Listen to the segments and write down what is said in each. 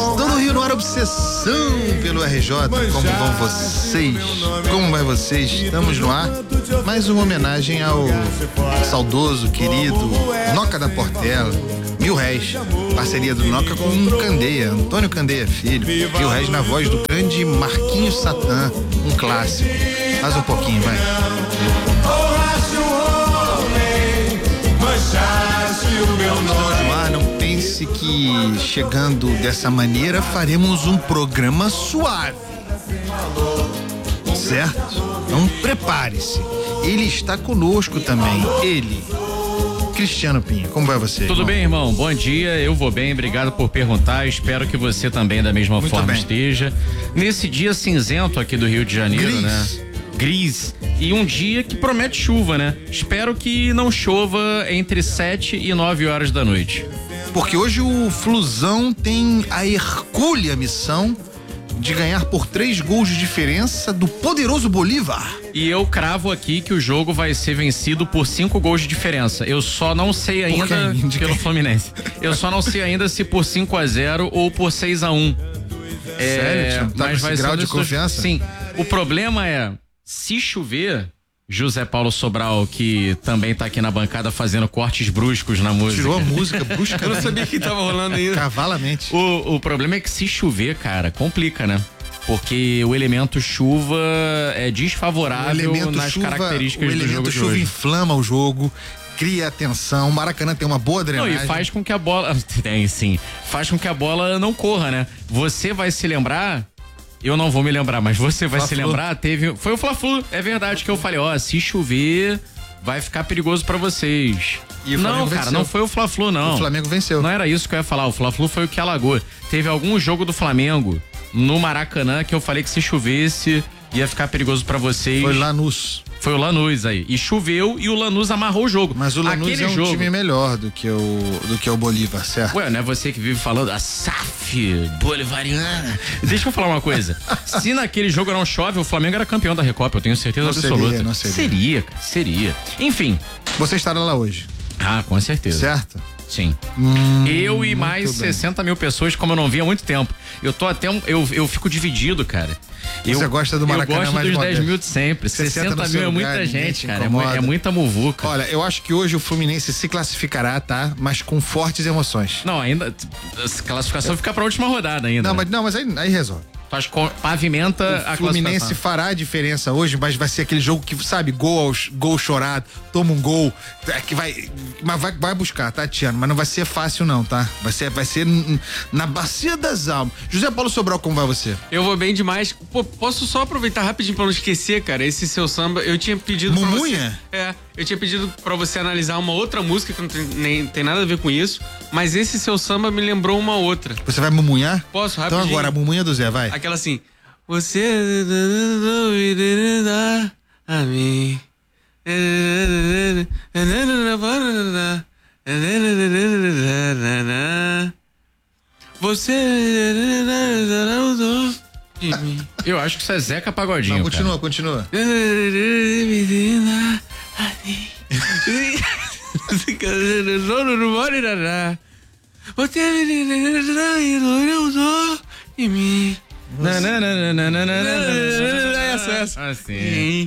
Todo Rio no ar, obsessão pelo RJ. Como vão vocês? Como vai vocês? Estamos no ar. Mais uma homenagem ao saudoso, querido Noca da Portela. R$1000. Parceria do Noca com Candeia, Antônio Candeia Filho. R$1000 na voz do grande Marquinhos Satã. Um clássico. Mais um pouquinho, vai. Não pense que chegando dessa maneira faremos um programa suave, certo? Então prepare-se, ele está conosco também, ele, Cristiano Pinho. Como vai você? Tudo bem, irmão? Bom dia, eu vou bem, obrigado por perguntar, espero que você também da mesma forma esteja. Nesse dia cinzento aqui do Rio de Janeiro, né? Gris, e um dia que promete chuva, né? Espero que não chova entre 7 e 9 horas da noite. Porque hoje o Flusão tem a hercúlea missão de ganhar por 3 gols de diferença do poderoso Bolívar. E eu cravo aqui que o jogo vai ser vencido por 5 gols de diferença. Eu só não sei ainda pelo Fluminense. Eu só não sei ainda se por 5-0 ou por 6-1. Sério? Tá Mas vai grau ser de confiança? Sim. O problema é, se chover, José Paulo Sobral, que também tá aqui na bancada fazendo cortes bruscos na música. Tirou a música brusca. Eu não sabia que tava rolando ainda. Cavalamente. O problema é que se chover, cara, complica, né? Porque o elemento chuva é desfavorável nas características do jogo de hoje. O elemento chuva inflama o jogo, cria tensão. O Maracanã tem uma boa drenagem. Não, e faz com que a bola... Tem, sim. Faz com que a bola não corra, né? Você vai se lembrar... Eu não vou me lembrar, mas você vai se lembrar, foi o Fla-Flu, é verdade que eu falei, se chover, vai ficar perigoso pra vocês. E não, cara, venceu. não foi o Fla-Flu, não. O Flamengo venceu. Não era isso que eu ia falar, o Fla-Flu foi o que alagou. Teve algum jogo do Flamengo no Maracanã que eu falei que se chovesse, ia ficar perigoso pra vocês. Foi Lanús. Foi o Lanús aí. E choveu e o Lanús amarrou o jogo. Mas o Lanús é um time melhor do que o Bolívar, certo? Ué, não é você que vive falando a SAF bolivariana. Deixa eu falar uma coisa. Se naquele jogo não chove, o Flamengo era campeão da Recopa, eu tenho certeza absoluta. Não seria. Seria. Enfim. Você estará lá hoje. Ah, com certeza. Certo? Sim. Eu e mais 60 mil pessoas, como eu não vi há muito tempo. Eu tô até eu fico dividido, cara. Você gosta do Maracanã mais moderno? Eu gosto dos 10 mil de sempre. 60 mil é muita gente, cara. É muita muvuca. Olha, eu acho que hoje o Fluminense se classificará, tá? Mas com fortes emoções. Não, ainda. A classificação fica pra última rodada ainda. Mas aí resolve. Pavimenta a classificação. O Fluminense fará a diferença hoje, mas vai ser aquele jogo que, sabe, gol chorado, toma um gol, que vai buscar, tá, Tiano? Mas não vai ser fácil não, tá? Vai ser na bacia das almas. José Paulo Sobral, como vai você? Eu vou bem demais. Pô, posso só aproveitar rapidinho pra não esquecer, cara, esse seu samba, eu tinha pedido Mumunha? pra você... eu tinha pedido pra você analisar uma outra música que não tem nada a ver com isso, mas esse seu samba me lembrou uma outra. Você vai mumunhar? Posso, rapidinho? Então agora, a mumunha do Zé, vai. Aquela assim, você a mim. Você de mim. Eu acho que isso é Zeca Pagodinho. Não, continua. Você mim. Essa. Assim.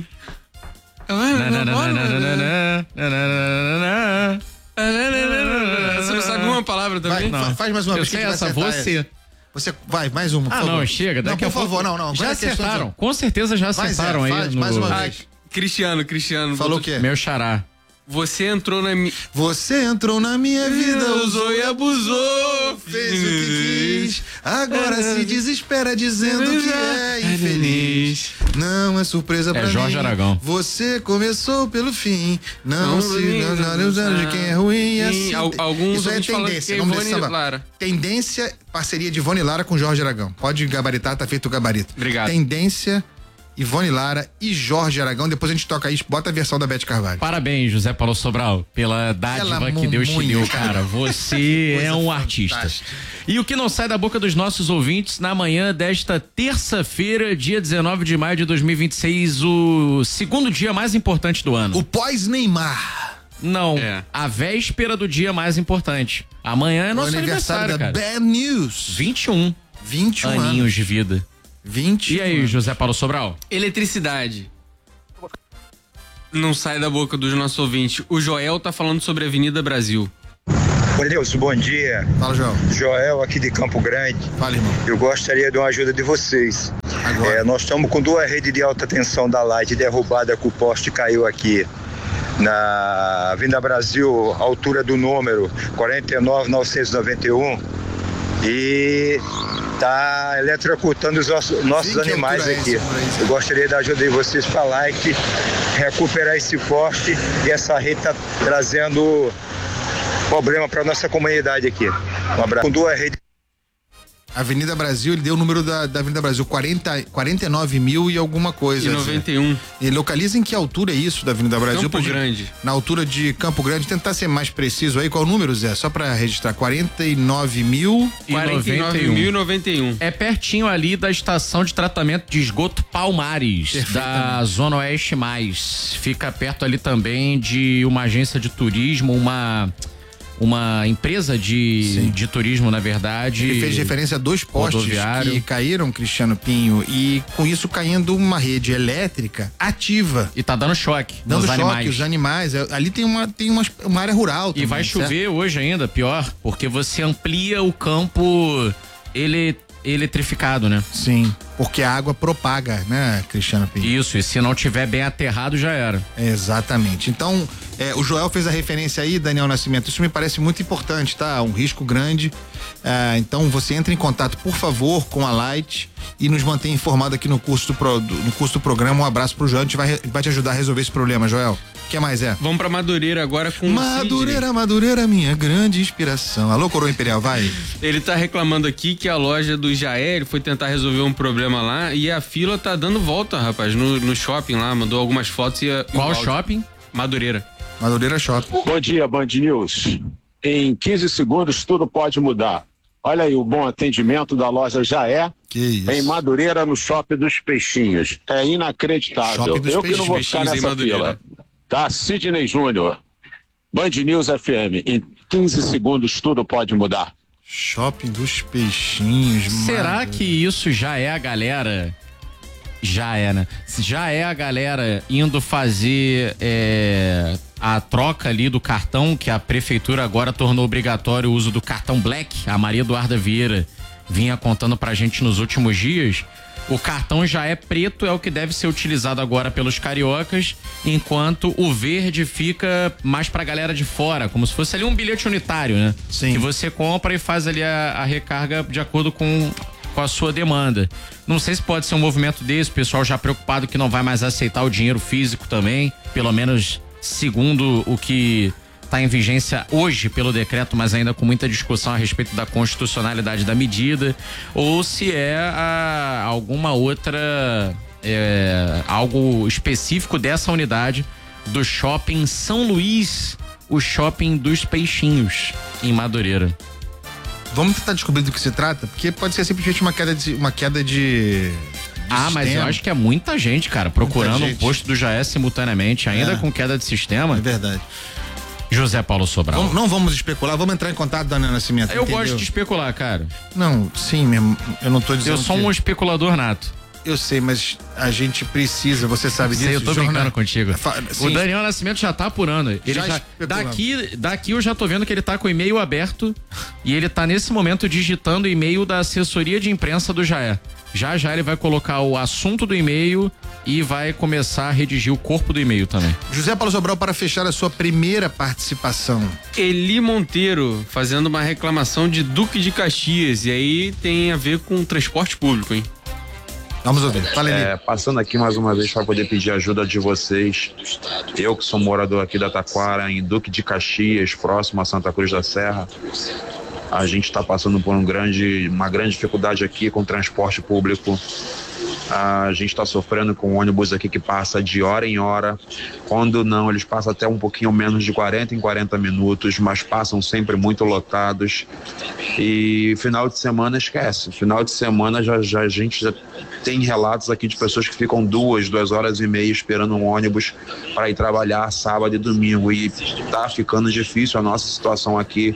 Você não sabe uma palavra também? Faz mais uma vez. Eu sei essa, você. Você vai, mais uma, por favor. Não, chega. Não, por favor, não. Já acertaram. Com certeza já acertaram aí. Mais uma vez. Cristiano. Falou o quê? Meu xará. Você entrou na minha vida, usou e abusou, fez o que quis, agora se desespera dizendo que é infeliz. Não é surpresa pra mim. É Jorge Aragão. Você começou pelo fim. Não de quem é ruim assim. Alguns isso é tendência. Vamos ver Lara. Tendência, parceria de Ivone Lara com Jorge Aragão. Pode gabaritar, tá feito o gabarito. Obrigado. Tendência, Ivone Lara e Jorge Aragão. Depois a gente toca aí, bota a versão da Beth Carvalho. Parabéns, José Paulo Sobral, pela dádiva que Deus te deu, cara. Você é um artista. E o que não sai da boca dos nossos ouvintes, na manhã desta terça-feira, dia 19 de maio de 2026, o segundo dia mais importante do ano. O pós-Neymar. Não, a véspera do dia mais importante. Amanhã é nosso aniversário, da cara. Bad News. 21. 21 aninhos de vida. 20. E aí, José Paulo Sobral? Eletricidade. Não sai da boca dos nossos ouvintes. O Joel tá falando sobre a Avenida Brasil. Oi, Nilson, bom dia. Fala, Joel. Joel, aqui de Campo Grande. Fala, irmão. Eu gostaria de uma ajuda de vocês. Agora. Nós estamos com 2 redes de alta tensão da Light derrubada, que o poste caiu aqui na Avenida Brasil, altura do número 49.991, e tá eletrocutando os nossos animais aqui. Eu gostaria da ajuda de vocês para a Light recuperar esse poste, e essa rede tá trazendo problema para nossa comunidade aqui. Um abraço. Com 2 redes. Avenida Brasil, ele deu o número da Avenida Brasil, 49 mil e alguma coisa. E 91. E localiza em que altura é isso da Avenida Brasil? Campo Grande. Na altura de Campo Grande. Tentar ser mais preciso aí. Qual o número, Zé? Só pra registrar. 49 mil e 91. É pertinho ali da estação de tratamento de esgoto Palmares, da Zona Oeste Mais. Fica perto ali também de uma agência de turismo, uma empresa de turismo, na verdade. Ele fez referência a 2 postes que caíram, Cristiano Pinho, e com isso caindo uma rede elétrica ativa. E tá dando choque. Dando choque, os animais. Ali tem uma área rural também. E vai chover hoje ainda, pior, porque você amplia o campo eletrificado, né? Sim, porque a água propaga, né, Cristiano Pinho? Isso, e se não tiver bem aterrado, já era. Exatamente. Então, o Joel fez a referência aí, Daniel Nascimento, isso me parece muito importante, tá? Um risco grande. Então, você entra em contato, por favor, com a Light e nos mantém informado aqui no curso do programa. Um abraço pro Joel, a gente vai te ajudar a resolver esse problema, Joel. O que mais é? Vamos pra Madureira agora com Madureira, minha grande inspiração. Alô, Coroa Imperial, vai. Ele tá reclamando aqui que a loja do Jair foi tentar resolver um problema lá e a fila tá dando volta, rapaz, no shopping lá, mandou algumas fotos e... Qual shopping? Madureira Shopping. Bom dia, Band News. Em 15 segundos tudo pode mudar. Olha aí o bom atendimento da loja Jaé, em Madureira, no Shopping dos Peixinhos. É inacreditável. Eu que não vou ficar nessa fila. Tá, Sidney Júnior. Band News FM. Em 15 segundos tudo pode mudar. Shopping dos Peixinhos. Será que isso já é a galera? Já é, né? Já é a galera indo fazer a troca ali do cartão, que a prefeitura agora tornou obrigatório o uso do cartão Black. A Maria Eduarda Vieira vinha contando pra gente nos últimos dias. O cartão já é preto, é o que deve ser utilizado agora pelos cariocas, enquanto o verde fica mais pra galera de fora, como se fosse ali um bilhete unitário, né? Sim. Que você compra e faz ali a recarga de acordo com a sua demanda. Não sei se pode ser um movimento desse, o pessoal já preocupado que não vai mais aceitar o dinheiro físico também, pelo menos segundo o que está em vigência hoje pelo decreto, mas ainda com muita discussão a respeito da constitucionalidade da medida, ou se é alguma outra algo específico dessa unidade do shopping São Luís, o shopping dos Peixinhos, em Madureira. Vamos tentar descobrir do que se trata, porque pode ser simplesmente uma queda de mas eu acho que é muita gente, cara, procurando um posto do Jaé simultaneamente, ainda com queda de sistema. É verdade. José Paulo Sobral. Não vamos especular, vamos entrar em contato, Daniel Nascimento. Eu gosto de especular, cara. Não, sim mesmo, eu não tô dizendo. Eu sou um especulador nato. Eu sei, mas a gente precisa, você sabe disso. Eu tô brincando contigo. Sim. O Daniel Nascimento já tá apurando. Ele daqui eu já tô vendo que ele tá com o e-mail aberto e ele tá nesse momento digitando o e-mail da assessoria de imprensa do Jaé. Já ele vai colocar o assunto do e-mail e vai começar a redigir o corpo do e-mail também. José Paulo Sobral, para fechar a sua primeira participação. Eli Monteiro fazendo uma reclamação de Duque de Caxias, e aí tem a ver com transporte público, hein? Vamos ouvir. Fala, Eli. Passando aqui mais uma vez para poder pedir ajuda de vocês. Eu que sou morador aqui da Taquara, em Duque de Caxias, próximo a Santa Cruz da Serra. A gente está passando por uma grande dificuldade aqui com o transporte público. A gente está sofrendo com o ônibus aqui que passa de hora em hora. Quando não, eles passam até um pouquinho menos de 40 em 40 minutos, mas passam sempre muito lotados. E final de semana esquece. Final de semana a gente já tem relatos aqui de pessoas que ficam 2 horas e meia esperando um ônibus para ir trabalhar sábado e domingo. E tá ficando difícil a nossa situação aqui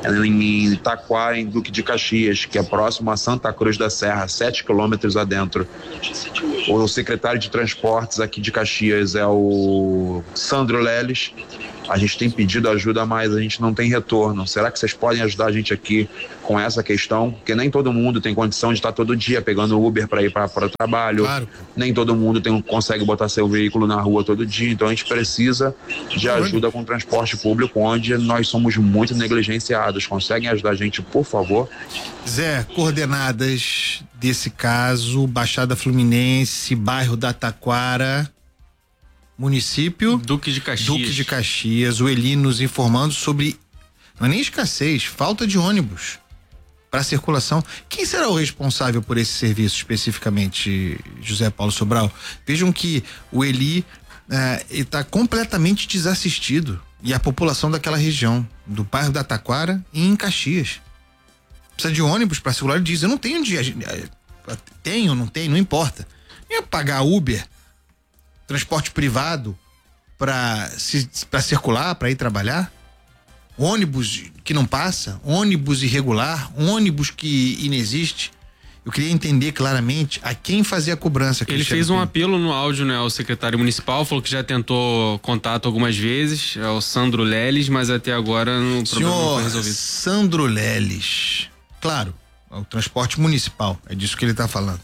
em Taquara, em Duque de Caxias, que é próximo a Santa Cruz da Serra, 7 quilômetros adentro. O secretário de Transportes aqui de Caxias é o Sandro Leles. A gente tem pedido ajuda, mas a gente não tem retorno. Será que vocês podem ajudar a gente aqui com essa questão? Porque nem todo mundo tem condição de estar todo dia pegando Uber para ir para o trabalho. Claro. Nem todo mundo consegue botar seu veículo na rua todo dia. Então a gente precisa de ajuda com o transporte público, onde nós somos muito negligenciados. Conseguem ajudar a gente, por favor? Zé, coordenadas desse caso: Baixada Fluminense, bairro da Taquara, município Duque de Caxias. O Eli nos informando sobre, não é nem escassez, falta de ônibus para circulação. Quem será o responsável por esse serviço especificamente, José Paulo Sobral? Vejam que o Eli está completamente desassistido, e a população daquela região, do bairro da Taquara e em Caxias, precisa de ônibus para circular. Ele diz: eu não tenho dia, tenho, não tenho, não importa. Eu pagar Uber, transporte privado para circular, para ir trabalhar, ônibus que não passa, ônibus irregular, ônibus que inexiste. Eu queria entender claramente a quem fazer a cobrança. Ele fez um apelo no áudio, né, ao secretário municipal, falou que já tentou contato algumas vezes, é o Sandro Leles, mas até agora o problema não foi resolvido. Sandro Leles, claro, é o transporte municipal, é disso que ele está falando.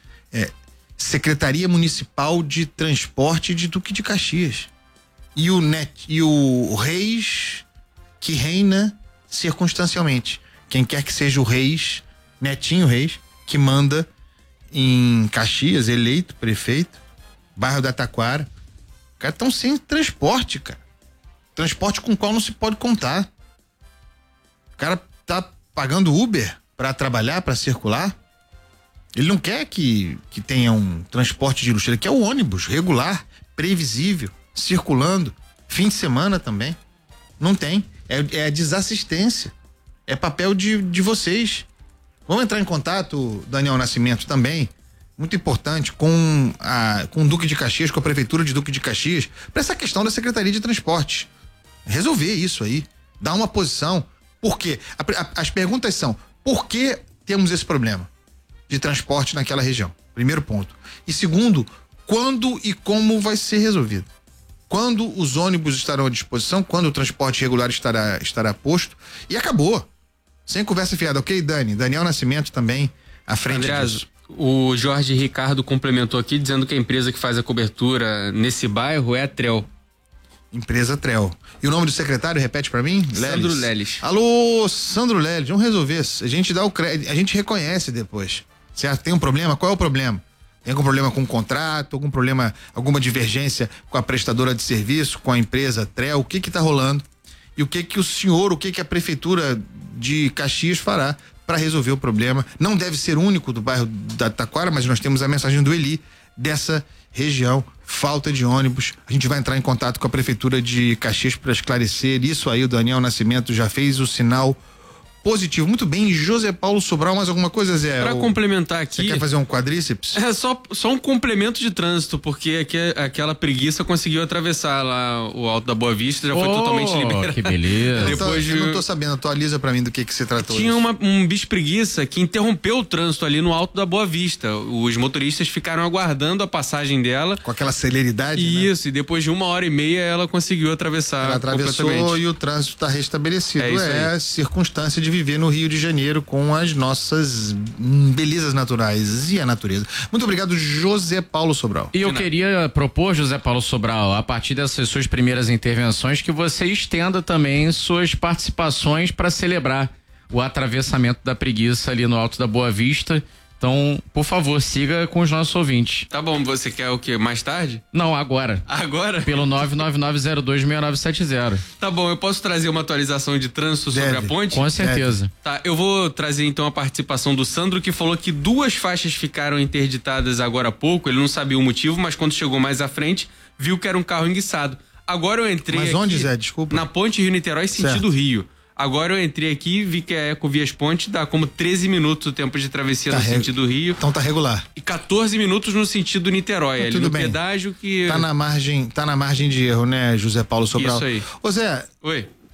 Secretaria Municipal de Transporte de Duque de Caxias. E o Reis que reina circunstancialmente. Quem quer que seja o Reis, Netinho Reis, que manda em Caxias, eleito prefeito, bairro da Taquara. Os caras estão sem transporte, cara. Transporte com o qual não se pode contar. O cara tá pagando Uber para trabalhar, para circular. Ele não quer que tenha um transporte de luxo, ele quer o ônibus regular, previsível, circulando, fim de semana também. Não tem. É a desassistência. É papel de vocês. Vamos entrar em contato, Daniel Nascimento, também, muito importante, com o Duque de Caxias, com a Prefeitura de Duque de Caxias, para essa questão da Secretaria de Transportes. Resolver isso aí. Dar uma posição. Por quê? As perguntas são: por que temos esse problema de transporte naquela região? Primeiro ponto. E segundo, quando e como vai ser resolvido? Quando os ônibus estarão à disposição? Quando o transporte regular estará posto? E acabou. Sem conversa fiada, ok, Dani? Daniel Nascimento também à frente disso. O Jorge Ricardo complementou aqui dizendo que a empresa que faz a cobertura nesse bairro é a Trel. Empresa Trel. E o nome do secretário, repete pra mim? Sandro Leles. Alô, Sandro Leles, vamos resolver. A gente dá o crédito, a gente reconhece depois. Certo? Tem um problema? Qual é o problema? Tem algum problema com o contrato, algum problema, alguma divergência com a prestadora de serviço, com a empresa Trel? O que tá rolando? E o que o senhor, o que a prefeitura de Caxias fará para resolver o problema? Não deve ser único do bairro da Taquara, mas nós temos a mensagem do Eli dessa região: falta de ônibus. A gente vai entrar em contato com a prefeitura de Caxias para esclarecer isso aí. O Daniel Nascimento já fez o sinal positivo. Muito bem, José Paulo Sobral, mais alguma coisa, Zé? Para complementar aqui... Você quer fazer um quadríceps? É só um complemento de trânsito, porque aquela preguiça conseguiu atravessar lá o Alto da Boa Vista, já foi totalmente liberado. Que beleza. Eu não tô sabendo, atualiza pra mim do que se tratou. Tinha um bicho preguiça que interrompeu o trânsito ali no Alto da Boa Vista. Os motoristas ficaram aguardando a passagem dela. Com aquela celeridade, Isso, né? E depois de 1h30 ela conseguiu atravessar. Ela atravessou e o trânsito está restabelecido. É a circunstância de viver no Rio de Janeiro com as nossas belezas naturais e a natureza. Muito obrigado, José Paulo Sobral. E eu queria propor, José Paulo Sobral, a partir dessas suas primeiras intervenções, que você estenda também suas participações para celebrar o atravessamento da preguiça ali no Alto da Boa Vista. Então, por favor, siga com os nossos ouvintes. Tá bom, você quer o quê? Mais tarde? Não, agora. Agora? Pelo 999026970. Tá bom, eu posso trazer uma atualização de trânsito sobre a ponte? Com certeza. Tá, eu vou trazer então a participação do Sandro, que falou que 2 faixas ficaram interditadas agora há pouco. Ele não sabia o motivo, mas quando chegou mais à frente, viu que era um carro enguiçado. Agora eu entrei Mas onde, Zé? Desculpa. Na ponte Rio-Niterói, sentido Rio. Agora eu entrei aqui e vi que a Ecovias Ponte dá como 13 minutos o tempo de travessia no sentido Rio. Então tá regular. E 14 minutos no sentido Niterói, ali no pedágio que... Tá na margem de erro, né, José Paulo Sobral? Isso aí. Ô Zé... Oi.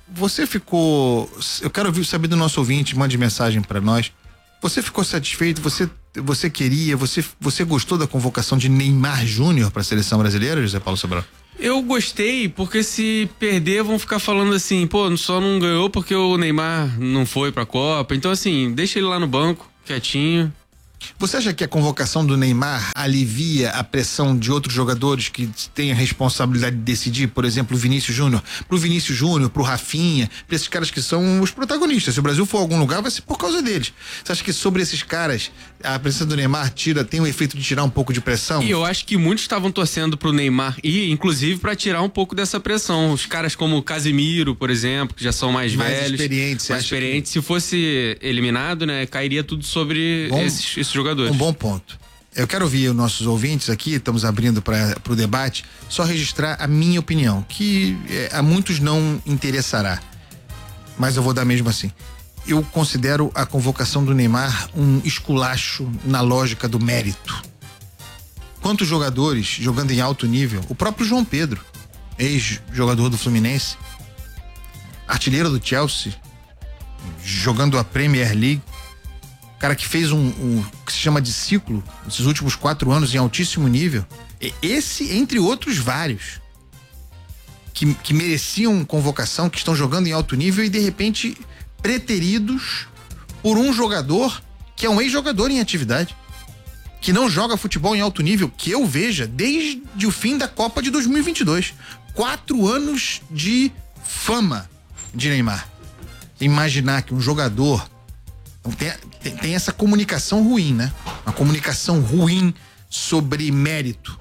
você ficou, eu quero saber do nosso ouvinte, mande mensagem para nós. Você ficou satisfeito? Você queria? Você gostou da convocação de Neymar Júnior para a seleção brasileira, José Paulo Sobral? Eu gostei, porque se perder vão ficar falando assim, pô, só não ganhou porque o Neymar não foi pra Copa. Então assim, deixa ele lá no banco, quietinho. Você acha que a convocação do Neymar alivia a pressão de outros jogadores que têm a responsabilidade de decidir, por exemplo, o Vinícius Júnior? Pro Vinícius Júnior, pro Rafinha, pra esses caras que são os protagonistas. Se o Brasil for a algum lugar, vai ser por causa deles. Você acha que sobre esses caras, a presença do Neymar tem o efeito de tirar um pouco de pressão? E eu acho que muitos estavam torcendo pro Neymar ir, inclusive pra tirar um pouco dessa pressão. Os caras como o Casemiro, por exemplo, que já são mais velhos. Mais experientes. Se fosse eliminado, né, cairia tudo sobre esses jogadores. Um bom ponto. Eu quero ouvir os nossos ouvintes aqui, estamos abrindo para o debate, só registrar a minha opinião, que a muitos não interessará, mas eu vou dar mesmo assim. Eu considero a convocação do Neymar um esculacho na lógica do mérito. Quantos jogadores jogando em alto nível, o próprio João Pedro, ex-jogador do Fluminense, artilheiro do Chelsea, jogando a Premier League, cara que fez um que se chama de ciclo nesses últimos 4 anos em altíssimo nível, esse entre outros vários que mereciam convocação, que estão jogando em alto nível e de repente preteridos por um jogador que é um ex-jogador em atividade, que não joga futebol em alto nível, que eu veja desde o fim da Copa de 2022. 4 anos de fama de Neymar. Imaginar que um jogador tem essa comunicação ruim, né? Uma comunicação ruim sobre mérito.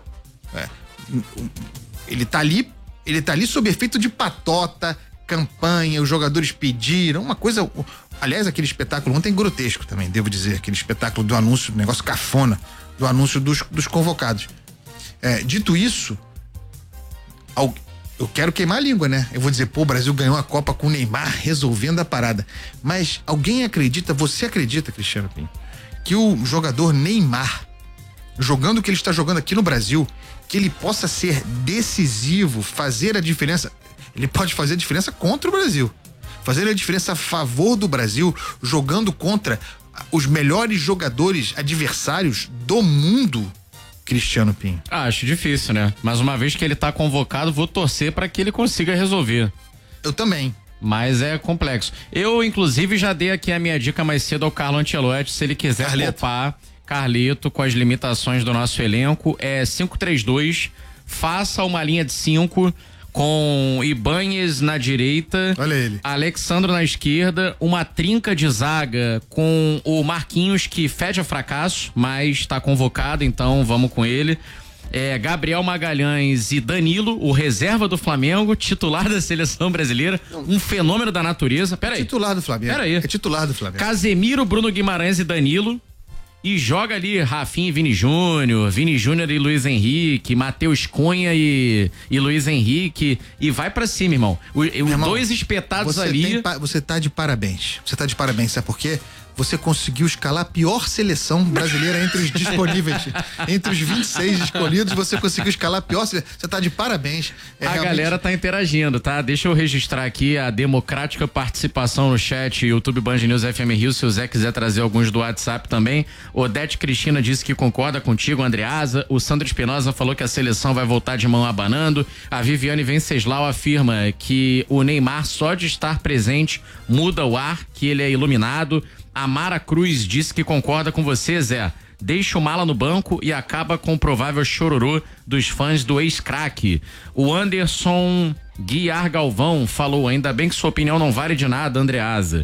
Ele tá ali sob efeito de patota, campanha, os jogadores pediram, uma coisa. Aliás, aquele espetáculo ontem grotesco também, devo dizer, aquele espetáculo do anúncio, do negócio cafona, do anúncio dos convocados. Dito isso, eu quero queimar a língua, né? Eu vou dizer, pô, o Brasil ganhou a Copa com o Neymar resolvendo a parada. Mas alguém acredita, você acredita, Cristiano Pinho, que o jogador Neymar, jogando o que ele está jogando aqui no Brasil, que ele possa ser decisivo, fazer a diferença? Ele pode fazer a diferença contra o Brasil, fazer a diferença a favor do Brasil, jogando contra os melhores jogadores adversários do mundo. Cristiano Pinho. Acho difícil, né? Mas uma vez que ele tá convocado, vou torcer para que ele consiga resolver. Eu também. Mas é complexo. Eu, inclusive, já dei aqui a minha dica mais cedo ao Carlo Ancelotti, se ele quiser poupar Carleto com as limitações do nosso elenco, é 5-3-2, faça uma linha de 5 com Ibáñez na direita, olha ele, Alexandro na esquerda, uma trinca de zaga com o Marquinhos, que fede a fracasso, mas tá convocado, então vamos com ele. Gabriel Magalhães e Danilo, o reserva do Flamengo, titular da seleção brasileira, um fenômeno da natureza. Peraí. Titular do Flamengo. Peraí. É titular do Flamengo. Casemiro, Bruno Guimarães e Danilo. E joga ali Rafinha e Vini Júnior e Luiz Henrique, Matheus Cunha e Luiz Henrique, e vai pra cima, irmão. Os dois espetados ali. Você tá de parabéns. Você tá de parabéns, sabe por quê? Você conseguiu escalar a pior seleção brasileira entre os disponíveis. Entre os 26 escolhidos, você conseguiu escalar a pior seleção. Você tá de parabéns. Galera tá interagindo, tá? Deixa eu registrar aqui a democrática participação no chat YouTube Band News FM Rio, se o Zé quiser trazer alguns do WhatsApp também. Odete Cristina disse que concorda contigo, Andreasa. O Sandro Espinosa falou que a seleção vai voltar de mão abanando. A Viviane Venceslau afirma que o Neymar, só de estar presente, muda o ar, que ele é iluminado. A Mara Cruz disse que concorda com você, Zé. Deixa o Mala no banco e acaba com o provável chororô dos fãs do ex-craque. O Anderson Guiar Galvão falou, ainda bem que sua opinião não vale de nada, Andreasa.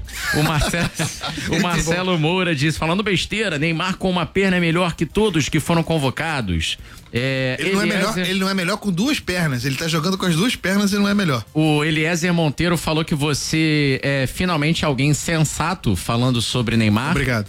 O Marcelo Moura disse, falando besteira, Neymar com uma perna é melhor que todos que foram convocados. Ele não é melhor com 2 pernas, ele tá jogando com as 2 pernas e não é melhor. O Eliezer Monteiro falou que você é finalmente alguém sensato falando sobre Neymar. Obrigado.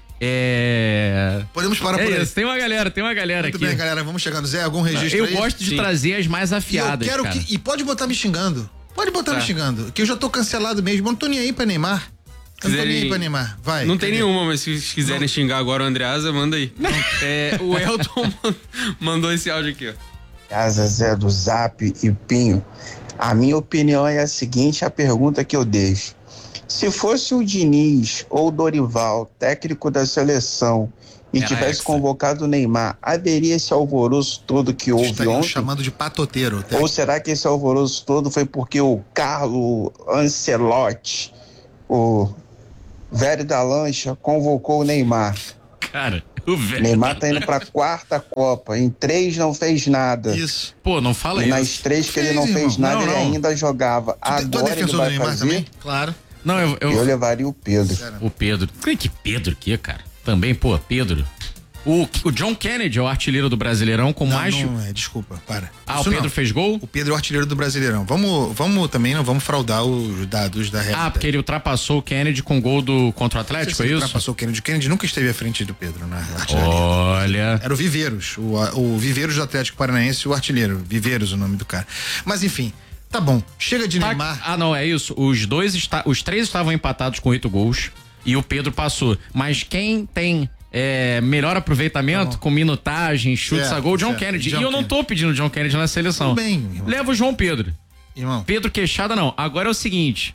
Podemos parar por aí. Tem uma galera Muito aqui. Muito bem, galera, vamos chegando. Zé, algum registro Eu aí? gosto de trazer as mais afiadas, e eu quero e pode botar me xingando. Pode botar me xingando, que eu já tô cancelado mesmo, eu não tô nem aí pra Neymar. Eu não tô nem aí pra Neymar, vai. Não tem nenhuma, mas se quiserem xingar agora o Andreasa, manda aí. O Elton mandou esse áudio aqui, ó. Casa Zé do Zap e Pinho. A minha opinião é a seguinte, a pergunta que eu deixo. Se fosse o Diniz ou o Dorival, técnico da seleção, e tivesse convocado o Neymar, haveria esse alvoroço todo que houve ontem? Chamando de patoteiro. Ou será que esse alvoroço todo foi porque o Carlo Ancelotti, o velho da lancha, convocou o Neymar? Cara, o velho. Neymar tá indo pra 4ª Copa. Em 3 não fez nada. Isso. Pô, não fala e isso. nas 3 que ele não fez nada, ele ainda jogava. Agora ele vai fazer. Também? Claro. Não, eu levaria o Pedro. O Pedro. Que Pedro que, cara? Também, pô, Pedro. O John Kennedy é o artilheiro do Brasileirão com mais. Não é, desculpa, para. Ah, isso o Pedro fez gol? O Pedro é o artilheiro do Brasileirão. Vamos também, não vamos fraudar os dados da realidade. Ah, porque ele ultrapassou o Kennedy com gol contra o Atlético, é isso? Ultrapassou o Kennedy. O Kennedy nunca esteve à frente do Pedro na artilharia. Olha. Era o Viveiros, o Viveiros do Atlético Paranaense, o artilheiro. Viveiros, o nome do cara. Mas enfim. Tá bom, chega de Neymar. Ah, não, é isso. Os 3 estavam empatados com 8 gols e o Pedro passou. Mas quem tem melhor aproveitamento com minutagem, chutes a gol, John Kennedy. E eu não tô pedindo John Kennedy na seleção. Tudo bem, irmão. Leva o João Pedro. Irmão. Pedro Queixada não. Agora é o seguinte,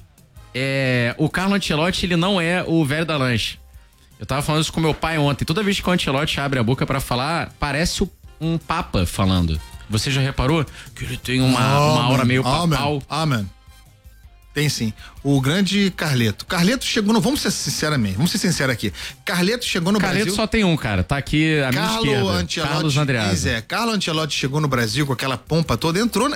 o Carlo Ancelotti, ele não é o velho da lanche. Eu tava falando isso com meu pai ontem. Toda vez que o Ancelotti abre a boca pra falar, parece um papa falando. Você já reparou que ele tem uma aura meio papal? Amém. Tem sim. O grande Carleto. Carleto chegou no... Vamos ser sinceros aqui. Carleto chegou no Brasil... Carleto só tem um, cara. Tá aqui à minha esquerda. Carlos Andreasa. Carlo Ancelotti chegou no Brasil com aquela pompa toda, entrou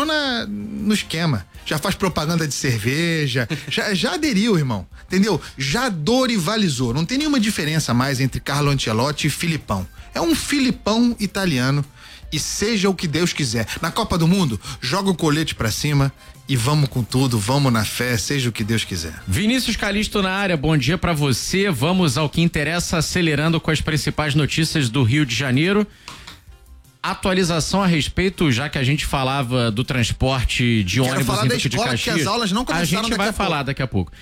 no esquema. Já faz propaganda de cerveja, já aderiu, irmão. Entendeu? Já dorivalizou. Não tem nenhuma diferença mais entre Carlo Ancelotti e Filipão. É um Filipão italiano. E seja o que Deus quiser. Na Copa do Mundo, joga o colete pra cima e vamos com tudo, vamos na fé, seja o que Deus quiser. Vinícius Calixto na área, bom dia pra você. Vamos ao que interessa, acelerando com as principais notícias do Rio de Janeiro. Atualização a respeito, já que a gente falava do transporte de ônibus em Duque de Caxias. Que as aulas não começaram. A gente vai falar daqui a pouco.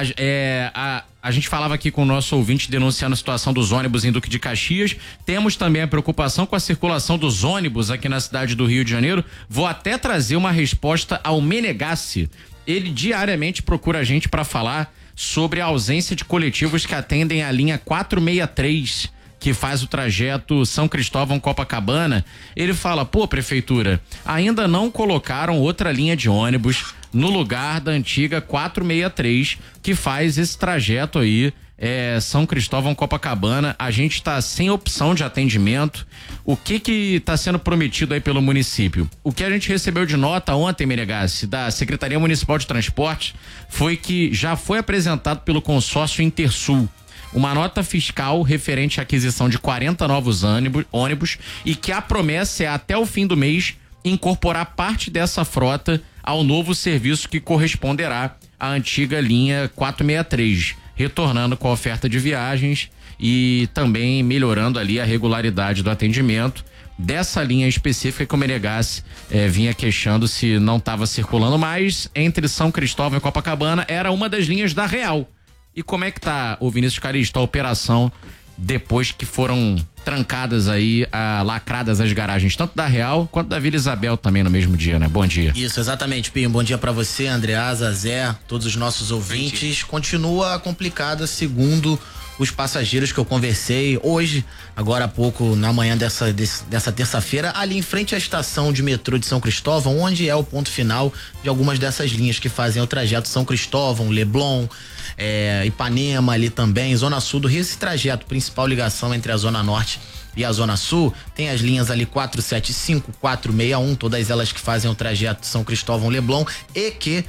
A gente falava aqui com o nosso ouvinte denunciando a situação dos ônibus em Duque de Caxias. Temos também a preocupação com a circulação dos ônibus aqui na cidade do Rio de Janeiro. Vou até trazer uma resposta ao Menegassi. Ele diariamente procura a gente para falar sobre a ausência de coletivos que atendem a linha 463, que faz o trajeto São Cristóvão-Copacabana. Ele fala, prefeitura, ainda não colocaram outra linha de ônibus no lugar da antiga 463, que faz esse trajeto aí, São Cristóvão-Copacabana. A gente está sem opção de atendimento. O que está sendo prometido aí pelo município? O que a gente recebeu de nota ontem, Menegassi, da Secretaria Municipal de Transporte, foi que já foi apresentado pelo consórcio Intersul uma nota fiscal referente à aquisição de 40 novos ônibus e que a promessa é até o fim do mês incorporar parte dessa frota ao novo serviço que corresponderá à antiga linha 463, retornando com a oferta de viagens e também melhorando ali a regularidade do atendimento dessa linha específica que o Menegassi vinha queixando se não estava circulando mais entre São Cristóvão e Copacabana. Era uma das linhas da Real. E como é que tá, o Vinícius Calixto, a operação depois que foram trancadas aí, lacradas as garagens, tanto da Real quanto da Vila Isabel também no mesmo dia, né? Bom dia. Isso, exatamente, Pinho. Bom dia pra você, Andreasa, Zé, todos os nossos ouvintes. Continua complicada, segundo os passageiros que eu conversei hoje, agora há pouco, na manhã dessa terça-feira, ali em frente à estação de metrô de São Cristóvão, onde é o ponto final de algumas dessas linhas que fazem o trajeto São Cristóvão, Leblon, Ipanema ali também, Zona Sul do Rio. Esse trajeto, principal ligação entre a Zona Norte e a Zona Sul, tem as linhas ali 475, 461, todas elas que fazem o trajeto São Cristóvão, Leblon, e que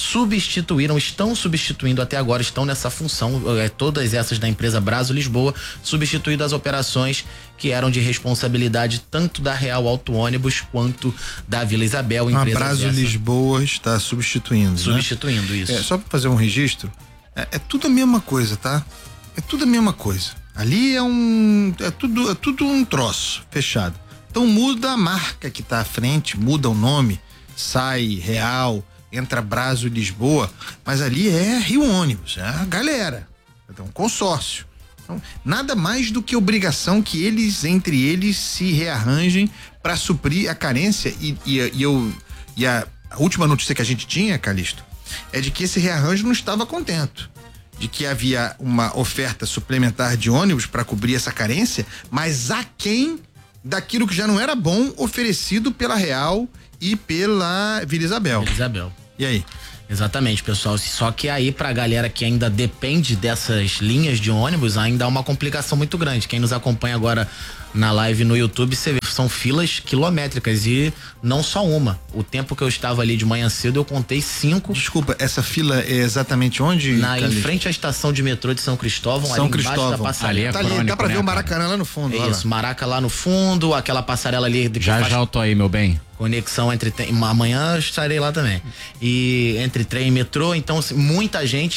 estão substituindo até agora, estão nessa função, todas essas da empresa Braso Lisboa, substituindo as operações que eram de responsabilidade tanto da Real Auto Ônibus quanto da Vila Isabel. A Braso Lisboa está substituindo, né? Isso. Só para fazer um registro, é tudo a mesma coisa, tá? É tudo a mesma coisa. Ali é tudo um troço fechado. Então muda a marca que tá à frente, muda o nome, sai Real, entra Braso Lisboa, mas ali é Rio Ônibus, é a galera, é um consórcio. Então, nada mais do que obrigação que entre eles se rearranjem para suprir a carência e A última notícia que a gente tinha, Calixto, é de que esse rearranjo não estava contento. De que havia uma oferta suplementar de ônibus para cobrir essa carência, mas aquém daquilo que já não era bom oferecido pela Real e pela Vila Isabel. Vila Isabel. E aí? Exatamente, pessoal. Só que aí pra galera que ainda depende dessas linhas de ônibus, ainda há uma complicação muito grande. Quem nos acompanha agora na live no YouTube, você vê, são filas quilométricas e não só uma. O tempo que eu estava ali de manhã cedo, eu contei 5. Desculpa, essa fila é exatamente onde? Em frente à estação de metrô de São Cristóvão, São ali Cristóvão. embaixo da passarela. Tá ali, dá pra ver o Maracanã lá no fundo. É isso, Maraca lá no fundo, aquela passarela ali. Já eu tô aí, meu bem. Conexão entre amanhã eu estarei lá também. E entre trem e metrô, então muita gente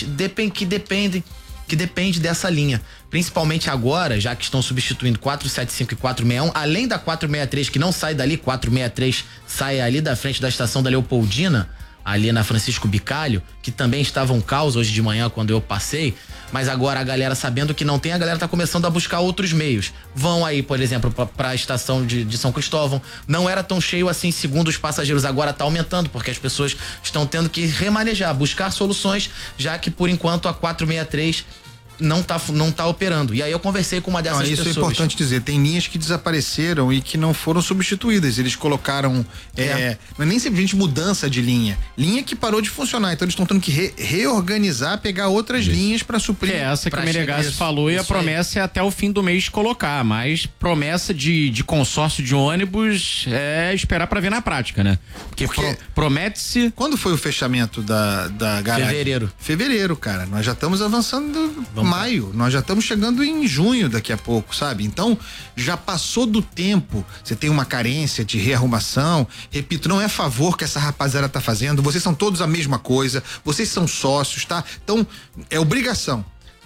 depende dessa linha. Principalmente agora, já que estão substituindo 475 e 461, além da 463 que não sai dali, 463 sai ali da frente da estação da Leopoldina, ali na Francisco Bicalho, que também estava um caos hoje de manhã quando eu passei, mas agora a galera sabendo que não tem, a galera tá começando a buscar outros meios. Vão aí, por exemplo, pra estação de São Cristóvão, não era tão cheio assim, segundo os passageiros, agora tá aumentando, porque as pessoas estão tendo que remanejar, buscar soluções, já que por enquanto a 463 não tá operando. E aí eu conversei com uma dessas pessoas. Isso é importante dizer, tem linhas que desapareceram e que não foram substituídas, eles colocaram não é nem simplesmente mudança de linha que parou de funcionar, então eles estão tendo que reorganizar, pegar outras linhas para suprir. Essa que o Menegasso falou, e a promessa é até o fim do mês colocar, mas promessa de consórcio de ônibus é esperar para ver na prática, né? Porque promete-se... Quando foi o fechamento da garagem? Fevereiro, cara, nós já estamos avançando maio, nós já estamos chegando em junho daqui a pouco, sabe? Então, já passou do tempo, você tem uma carência de rearrumação, repito, não é favor que essa rapaziada tá fazendo, vocês são todos a mesma coisa, vocês são sócios, tá? Então, é obrigação.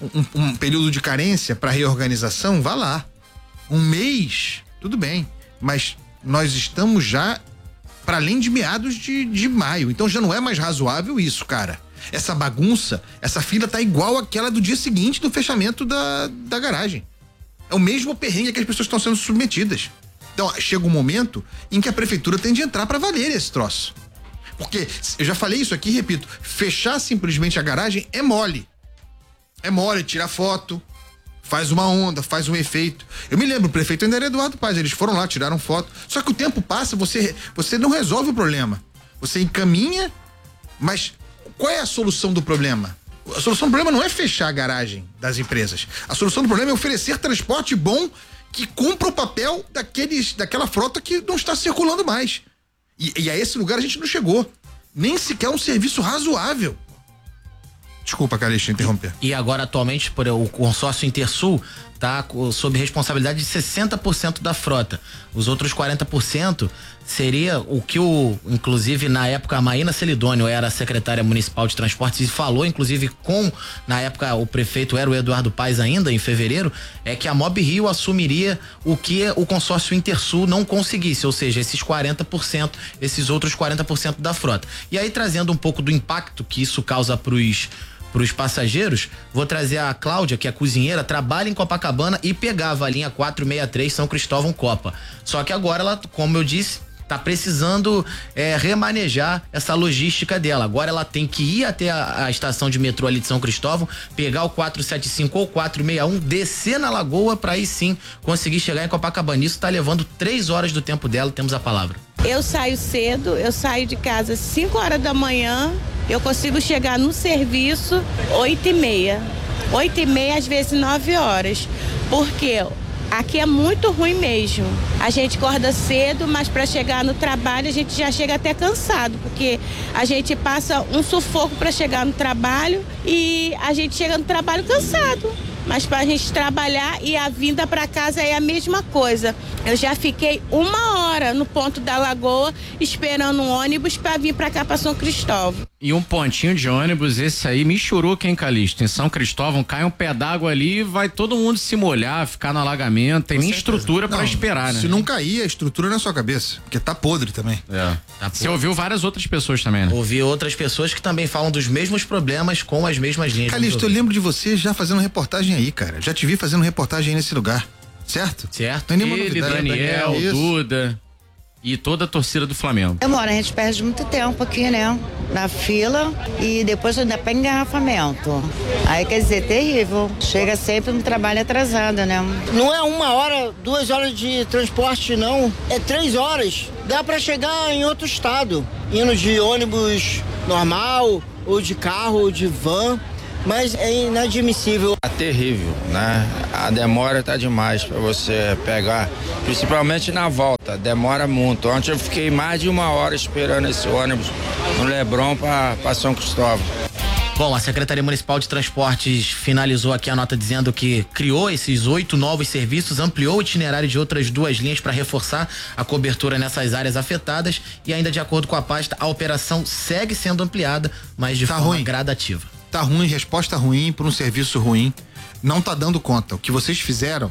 Um período de carência para reorganização, vá lá. Um mês, tudo bem, mas nós estamos já para além de meados de maio, então já não é mais razoável isso, cara. Essa bagunça, essa fila tá igual àquela do dia seguinte do fechamento da garagem. É o mesmo perrengue que as pessoas estão sendo submetidas. Então, chega um momento em que a prefeitura tem de entrar para valer esse troço. Porque, eu já falei isso aqui, repito, fechar simplesmente a garagem é mole. É mole, tirar foto, faz uma onda, faz um efeito. Eu me lembro, o prefeito ainda era Eduardo Paes, eles foram lá, tiraram foto. Só que o tempo passa, você não resolve o problema. Você encaminha, mas qual é a solução do problema? A solução do problema não é fechar a garagem das empresas. A solução do problema é oferecer transporte bom que cumpra o papel daquela frota que não está circulando mais. E a esse lugar a gente não chegou. Nem sequer um serviço razoável. Desculpa, Calixto, interromper. E agora, atualmente, o consórcio Intersul está sob responsabilidade de 60% da frota. Os outros 40% seria o que inclusive, na época, a Maína Celidônio era a secretária municipal de transportes e falou, inclusive, na época, o prefeito era o Eduardo Paes ainda, em fevereiro, é que a Mob Rio assumiria o que o consórcio Intersul não conseguisse, ou seja, esses 40%, esses outros 40% da frota. E aí, trazendo um pouco do impacto que isso causa pros passageiros, vou trazer a Cláudia, que é cozinheira, trabalha em Copacabana e pegava a linha 463 São Cristóvão Copa. Só que agora ela, como eu disse, tá precisando remanejar essa logística dela. Agora ela tem que ir até a estação de metrô ali de São Cristóvão, pegar o 475 ou 461, descer na Lagoa para aí sim conseguir chegar em Copacabana. Isso tá levando 3 horas do tempo dela, temos a palavra. Eu saio cedo, eu saio de casa 5 horas da manhã, eu consigo chegar no serviço 8h30. 8h30, às vezes 9 horas. Por quê? Aqui é muito ruim mesmo. A gente acorda cedo, mas para chegar no trabalho a gente já chega até cansado, porque a gente passa um sufoco para chegar no trabalho e a gente chega no trabalho cansado. Mas para a gente trabalhar e a vinda para casa é a mesma coisa. Eu já fiquei 1 hora no ponto da Lagoa esperando um ônibus para vir para cá, para São Cristóvão. E um pontinho de ônibus, esse aí me chorou quem, Calixto? Em São Cristóvão cai um pé d'água ali, vai todo mundo se molhar, ficar no alagamento, tem nem estrutura para esperar, né? Se não cair, a estrutura na sua cabeça, porque tá podre também. Você ouviu várias outras pessoas também, né? Ouvi outras pessoas que também falam dos mesmos problemas com as mesmas linhas. Calixto, eu lembro de você já fazendo reportagem aí, cara. Já te vi fazendo reportagem aí nesse lugar, certo? Certo. Não é nenhuma novidade. Daniel, Duda. E toda a torcida do Flamengo. Demora, a gente perde muito tempo aqui, né? Na fila e depois ainda pega engarrafamento. Aí quer dizer, terrível. Chega sempre no trabalho atrasado, né? Não é 1 hora, 2 horas de transporte, não. É 3 horas. Dá pra chegar em outro estado. Indo de ônibus normal, ou de carro, ou de van. Mas é inadmissível. É terrível, né? A demora tá demais para você pegar, principalmente na volta, demora muito. Ontem eu fiquei mais de 1 hora esperando esse ônibus no Leblon para São Cristóvão. Bom, a Secretaria Municipal de Transportes finalizou aqui a nota dizendo que criou esses 8 novos serviços, ampliou o itinerário de outras 2 linhas para reforçar a cobertura nessas áreas afetadas e ainda de acordo com a pasta, a operação segue sendo ampliada, mas de forma gradativa. Tá ruim, resposta ruim por um serviço ruim. Não tá dando conta. O que vocês fizeram,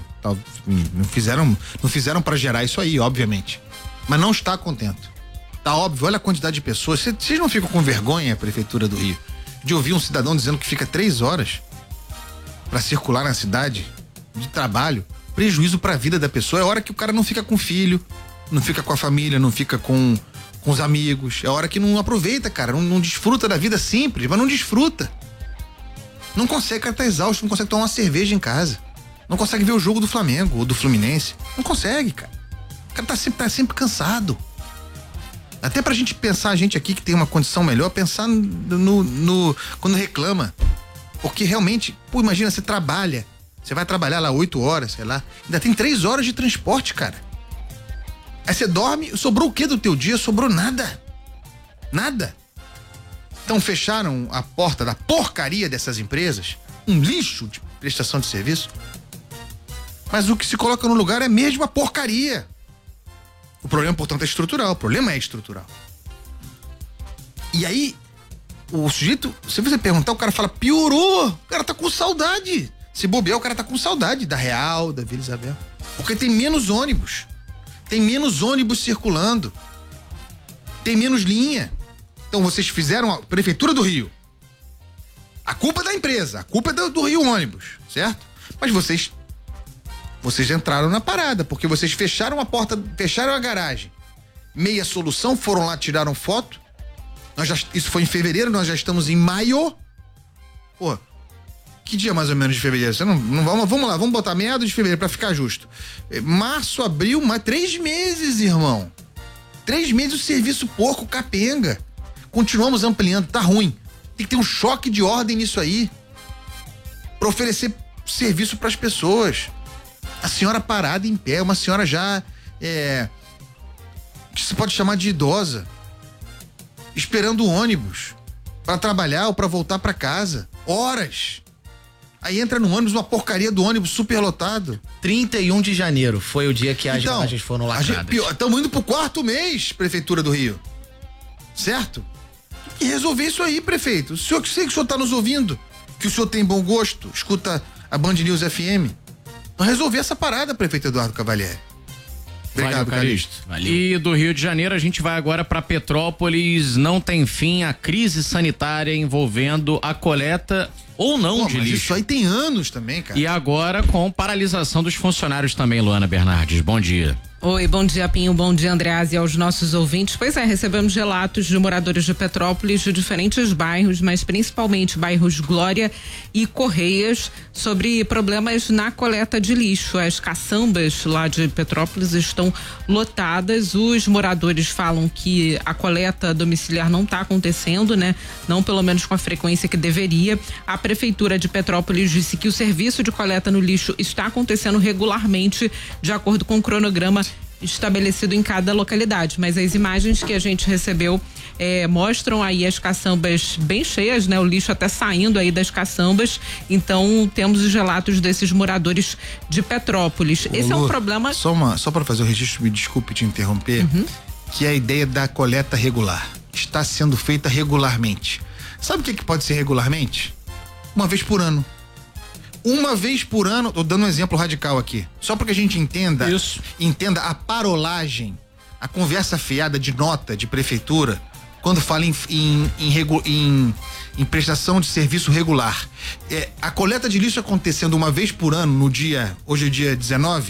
não fizeram para gerar isso aí, obviamente. Mas não está contente. Tá óbvio, olha a quantidade de pessoas. Vocês não ficam com vergonha, a Prefeitura do Rio, de ouvir um cidadão dizendo que fica 3 horas para circular na cidade de trabalho, prejuízo para a vida da pessoa. É hora que o cara não fica com o filho, não fica com a família, não fica com os amigos. É hora que não aproveita, cara, não desfruta da vida simples, mas não desfruta. Não consegue, o cara tá exausto, não consegue tomar uma cerveja em casa. Não consegue ver o jogo do Flamengo ou do Fluminense. Não consegue, cara. O cara tá sempre cansado. Até pra gente pensar, a gente aqui que tem uma condição melhor, pensar quando reclama. Porque realmente, imagina, você trabalha. Você vai trabalhar lá 8 horas, sei lá. Ainda tem 3 horas de transporte, cara. Aí você dorme, sobrou o que do teu dia? Sobrou nada. Nada. Então fecharam a porta da porcaria dessas empresas, um lixo de prestação de serviço. Mas o que se coloca no lugar é mesmo a porcaria. O problema, portanto, é estrutural. O problema é estrutural. E aí, o sujeito, se você perguntar, o cara fala, piorou. O cara tá com saudade. Se bobear, o cara tá com saudade da Real, da Vila Isabel. Porque tem menos ônibus. Tem menos ônibus circulando. Tem menos linha. Então vocês fizeram a Prefeitura do Rio. A culpa é da empresa, a culpa é do Rio Ônibus, certo? Mas vocês entraram na parada, porque vocês fecharam a porta, fecharam a garagem. Meia solução, foram lá, tiraram foto. Isso foi em fevereiro, nós já estamos em maio. Pô, que dia mais ou menos de fevereiro? Você não vamos lá, vamos botar meados de fevereiro pra ficar justo. Março, abril, 3 meses, irmão. 3 meses o serviço porco, capenga. Continuamos ampliando, tá ruim. Tem que ter um choque de ordem nisso aí. Pra oferecer serviço pras pessoas. A senhora parada em pé, uma senhora já que se pode chamar de idosa, esperando o ônibus pra trabalhar ou pra voltar pra casa. Horas. Aí entra no ônibus, uma porcaria do ônibus superlotado. 31 de janeiro foi o dia que as imagens foram lacradas. Estamos indo pro 4º mês, Prefeitura do Rio. Certo? E resolver isso aí, prefeito. Sei que o senhor tá nos ouvindo, que o senhor tem bom gosto, escuta a Band News FM. Então resolver essa parada, prefeito Eduardo Cavalieri. Obrigado, Calixto. Valeu. E do Rio de Janeiro a gente vai agora para Petrópolis. Não tem fim a crise sanitária envolvendo a coleta ou não de lixo. Isso aí tem anos também, cara. E agora com paralisação dos funcionários também, Luana Bernardes. Bom dia. Oi, bom dia, Pinho, bom dia, Andreasa, e aos nossos ouvintes. Pois é, recebemos relatos de moradores de Petrópolis de diferentes bairros, mas principalmente bairros Glória e Correias, sobre problemas na coleta de lixo. As caçambas lá de Petrópolis estão lotadas. Os moradores falam que a coleta domiciliar não está acontecendo, né? Não pelo menos com a frequência que deveria. A Prefeitura de Petrópolis disse que o serviço de coleta no lixo está acontecendo regularmente, de acordo com o cronograma estabelecido em cada localidade, mas as imagens que a gente recebeu mostram aí as caçambas bem cheias, né? O lixo até saindo aí das caçambas. Então temos os relatos desses moradores de Petrópolis. Esse é um problema. Só para fazer o registro, me desculpe te interromper, que é a ideia da coleta regular está sendo feita regularmente. Sabe o que pode ser regularmente? Uma vez por ano. Uma vez por ano, tô dando um exemplo radical aqui, só para que a gente entenda a parolagem, a conversa fiada de nota de prefeitura, quando fala em prestação de serviço regular. A coleta de lixo acontecendo uma vez por ano, hoje é dia 19,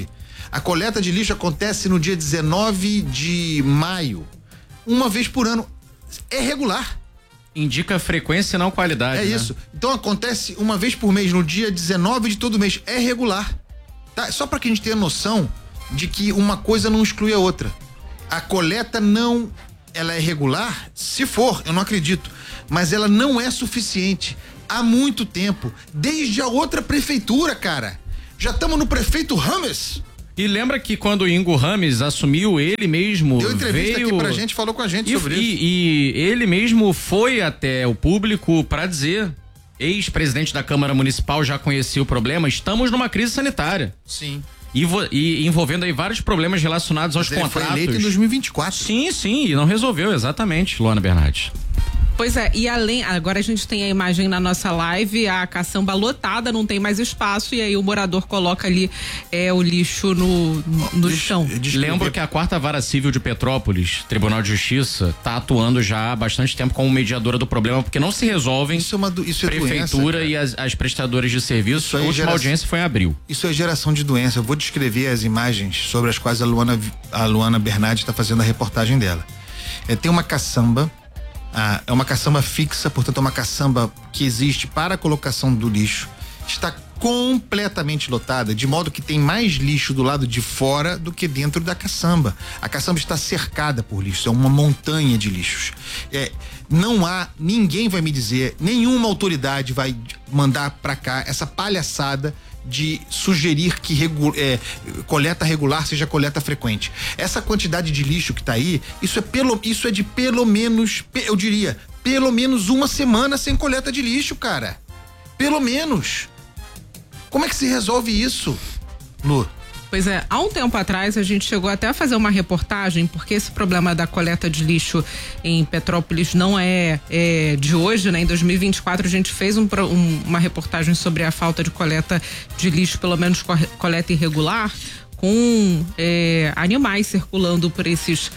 A coleta de lixo acontece no dia 19 de maio. Uma vez por ano. É regular. Indica frequência e não qualidade. É isso. Então acontece uma vez por mês, no dia 19 de todo mês. É regular. Tá? Só para que a gente tenha noção de que uma coisa não exclui a outra. A coleta não, ela é regular, se for, eu não acredito, mas ela não é suficiente há muito tempo, desde a outra prefeitura, cara. Já estamos no prefeito Rames. E lembra que quando o Ingo Rames assumiu, ele mesmo deu entrevista aqui pra gente, falou com a gente sobre isso. E ele mesmo foi até o público para dizer, ex-presidente da Câmara Municipal já conhecia o problema, estamos numa crise sanitária. Sim. E envolvendo aí vários problemas relacionados aos contratos. Ele foi eleito em 2024. Sim, e não resolveu, exatamente, Luana Bernardes. Pois é, e além, agora a gente tem a imagem na nossa live, a caçamba lotada, não tem mais espaço, e aí o morador coloca ali o lixo no chão. Lembro que a 4ª Vara Civil de Petrópolis, Tribunal de Justiça, tá atuando já há bastante tempo como mediadora do problema, porque não se resolvem isso é prefeitura doença, e as prestadoras de serviço. A última audiência foi em abril. Isso é geração de doença. Eu vou descrever as imagens sobre as quais a Luana Bernardes está fazendo a reportagem dela. Tem uma caçamba. É uma caçamba fixa, portanto é uma caçamba que existe para a colocação do lixo. Está completamente lotada, de modo que tem mais lixo do lado de fora do que dentro da caçamba. A caçamba está cercada por lixo, é uma montanha de lixos. Ninguém vai me dizer, nenhuma autoridade vai mandar para cá essa palhaçada de sugerir que coleta regular seja coleta frequente. Essa quantidade de lixo que tá aí, isso é de pelo menos, eu diria, pelo menos uma semana sem coleta de lixo, cara. Pelo menos. Como é que se resolve isso, Lu? Pois é, há um tempo atrás a gente chegou até a fazer uma reportagem, porque esse problema da coleta de lixo em Petrópolis não é de hoje, né? Em 2024 a gente fez uma reportagem sobre a falta de coleta de lixo, pelo menos coleta irregular, com animais circulando por esses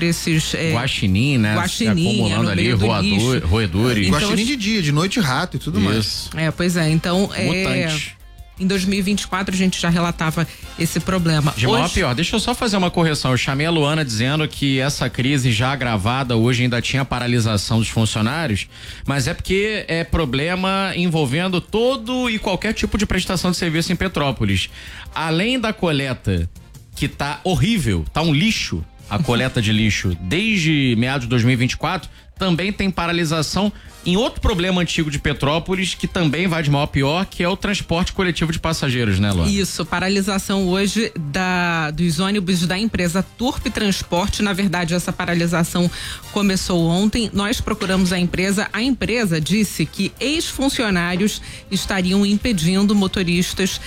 guaxinim, né? Guaxinim, acumulando ali roedores. Então, guaxinim de dia, de noite rato e tudo mais. Pois é, então mutante. Em 2024 a gente já relatava esse problema. De mal a pior, deixa eu só fazer uma correção. Eu chamei a Luana dizendo que essa crise já agravada hoje ainda tinha paralisação dos funcionários, mas é porque é problema envolvendo todo e qualquer tipo de prestação de serviço em Petrópolis. Além da coleta, que tá horrível, tá um lixo, a coleta de lixo desde meados de 2024, também tem paralisação em outro problema antigo de Petrópolis, que também vai de mal a pior, que é o transporte coletivo de passageiros, né, Luana? Isso, paralisação hoje dos ônibus da empresa Turp Transporte. Na verdade, essa paralisação começou ontem. Nós procuramos a empresa disse que ex-funcionários estariam impedindo motoristas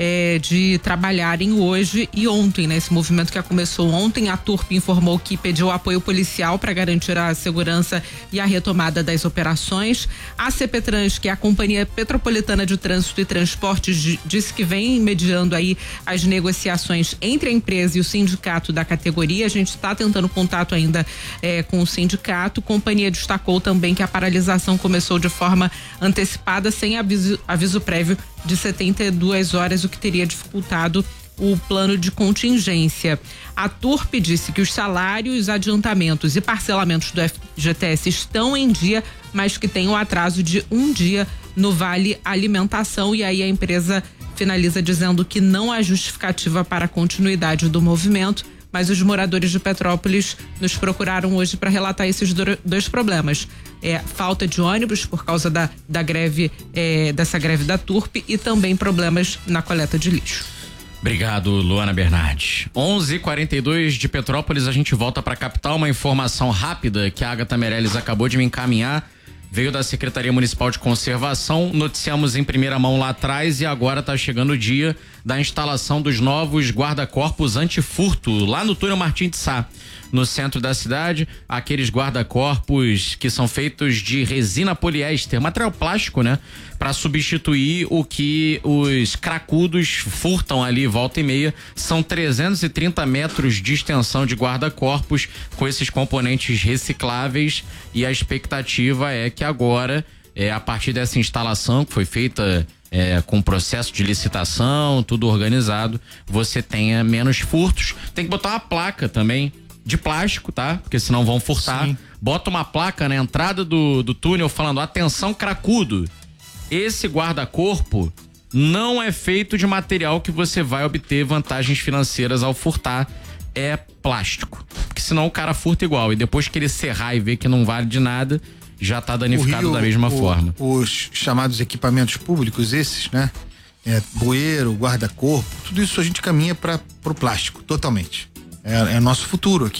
de trabalharem hoje e ontem, né? Esse movimento que começou ontem, a Turp informou que pediu apoio policial para garantir a segurança e a retomada das operações. A CPTrans, que é a Companhia Petropolitana de Trânsito e Transportes, disse que vem mediando aí as negociações entre a empresa e o sindicato da categoria. A gente está tentando contato ainda com o sindicato. A companhia destacou também que a paralisação começou de forma antecipada, sem aviso prévio de 72 horas, o que teria dificultado o plano de contingência. A Turp disse que os salários, adiantamentos e parcelamentos do FGTS estão em dia, mas que tem um atraso de um dia no Vale Alimentação, e aí a empresa finaliza dizendo que não há justificativa para a continuidade do movimento, mas os moradores de Petrópolis nos procuraram hoje para relatar esses dois problemas. Falta de ônibus por causa da greve, dessa greve da Turp, e também problemas na coleta de lixo. Obrigado, Luana Bernardes. 11h42 de Petrópolis, a gente volta para a capital. Uma informação rápida que a Agatha Meirelles acabou de me encaminhar. Veio da Secretaria Municipal de Conservação, noticiamos em primeira mão lá atrás, e agora está chegando o dia da instalação dos novos guarda-corpos antifurto lá no túnel Martim de Sá, no centro da cidade. Aqueles guarda-corpos que são feitos de resina poliéster, material plástico, né? Para substituir o que os cracudos furtam ali volta e meia. São 330 metros de extensão de guarda-corpos com esses componentes recicláveis, e a expectativa é que agora, a partir dessa instalação que foi feita com processo de licitação, tudo organizado, você tenha menos furtos. Tem que botar uma placa também de plástico, tá? Porque senão vão furtar. Sim. Bota uma placa na entrada do túnel falando: atenção, cracudo. Esse guarda-corpo não é feito de material que você vai obter vantagens financeiras ao furtar. É plástico. Porque senão o cara furta igual. E depois que ele serrar e ver que não vale de nada, já tá danificado da mesma forma. Os chamados equipamentos públicos, esses, né? Bueiro, guarda-corpo, tudo isso a gente caminha para pro plástico, totalmente. É nosso futuro aqui.